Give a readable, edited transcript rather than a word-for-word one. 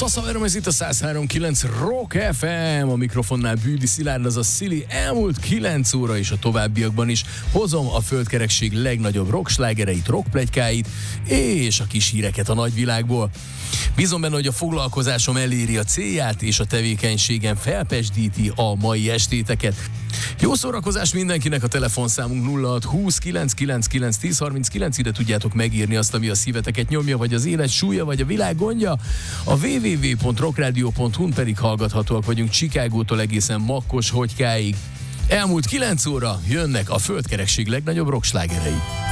Szaszaverom, ez itt a 103.9 Rock FM, a mikrofonnál Bűdi Szilárd, az a Szili. Elmúlt 9 óra és a továbbiakban is hozom a földkerekség legnagyobb rockslágereit, rockpletykáit és a kis híreket a nagyvilágból. Bízom benne, hogy a foglalkozásom eléri a célját, és a tevékenységem felpesdíti a mai estéteket. Jó szórakozás mindenkinek, a telefonszámunk 0620 999 1039, ide tudjátok megírni azt, ami a szíveteket nyomja, vagy az élet súlya, vagy a világ gondja. A www.rockradio.hu-n pedig hallgathatóak vagyunk Chicagótól egészen Makkos Hogykáig. Elmúlt 9 óra, jönnek a földkerekség legnagyobb rockslágerei.